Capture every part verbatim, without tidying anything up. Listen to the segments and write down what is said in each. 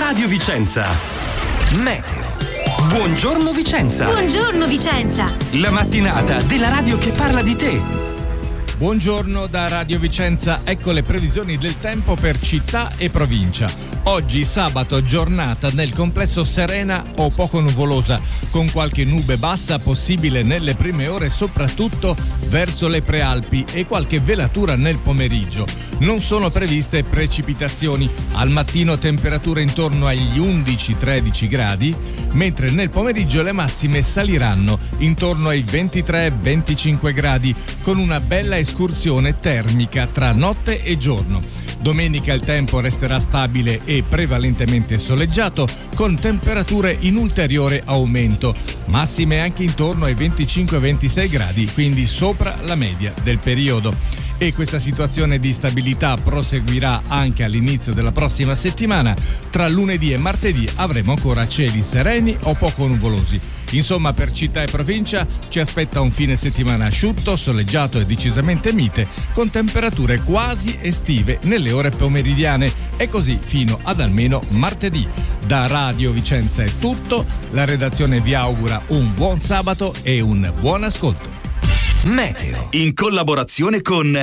Radio Vicenza. Meteo. Buongiorno Vicenza. Buongiorno Vicenza. La mattinata della radio che parla di te. Buongiorno da Radio Vicenza, ecco le previsioni del tempo per città e provincia. Oggi sabato giornata nel complesso serena o poco nuvolosa, con qualche nube bassa possibile nelle prime ore soprattutto verso le prealpi e qualche velatura nel pomeriggio. Non sono previste precipitazioni, al mattino temperature intorno agli undici tredici gradi, mentre nel pomeriggio le massime saliranno intorno ai ventitré venticinque gradi con una bella escursione termica tra notte e giorno. Domenica il tempo resterà stabile e prevalentemente soleggiato con temperature in ulteriore aumento, massime anche intorno ai venticinque ventisei gradi, quindi sopra la media del periodo. E questa situazione di stabilità proseguirà anche all'inizio della prossima settimana. Tra lunedì e martedì avremo ancora cieli sereni o poco nuvolosi. Insomma, per città e provincia ci aspetta un fine settimana asciutto, soleggiato e decisamente mite, con temperature quasi estive nelle ore pomeridiane, e così fino ad almeno martedì. Da Radio Vicenza è tutto, la redazione vi augura un buon sabato e un buon ascolto. Meteo, in collaborazione con...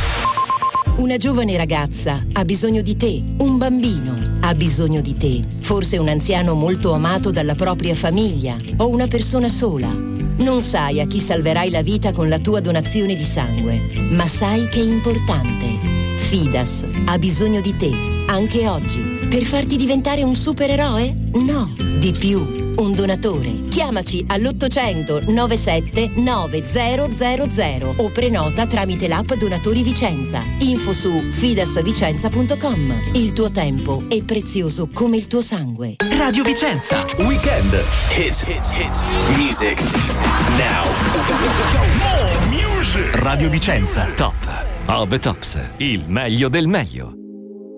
Una giovane ragazza ha bisogno di te, un bambino ha bisogno di te, forse un anziano molto amato dalla propria famiglia o una persona sola. Non sai a chi salverai la vita con la tua donazione di sangue, ma sai che è importante. Fidas ha bisogno di te, anche oggi, per farti diventare un supereroe? No, di più. Un donatore. Chiamaci all'ottocento novantasette novecento o prenota tramite l'app Donatori Vicenza. Info su fidasvicenza punto com. Il tuo tempo è prezioso come il tuo sangue. Radio Vicenza Weekend. Hits, hits, hits. Music now. More music. Radio Vicenza Top of the Tops. Il meglio del meglio.